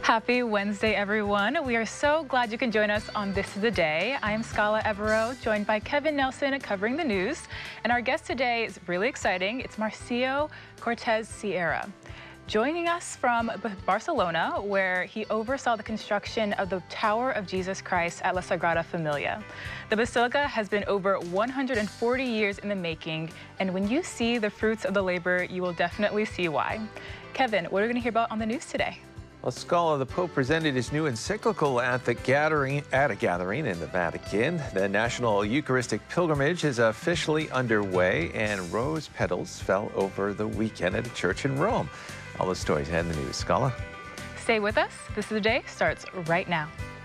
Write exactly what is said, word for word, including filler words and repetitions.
Happy Wednesday, everyone. We are so glad you can join us on This is the Day. I am Scala Evero, joined by Kevin Nelson covering the news. And our guest today is really exciting. It's Marcio Cortez Sierra, joining us from Barcelona, where he oversaw the construction of the Tower of Jesus Christ at La Sagrada Familia. The basilica has been over one hundred forty years in the making, and when you see the fruits of the labor, you will definitely see why. Kevin, what are we going to hear about on the news today? Well, Scala, the Pope presented his new encyclical at the gathering at a gathering in the Vatican. The National Eucharistic Pilgrimage is officially underway, and rose petals fell over the weekend at a church in Rome. All the stories ahead in the news. Scala. Stay with us. This is the Day starts right now.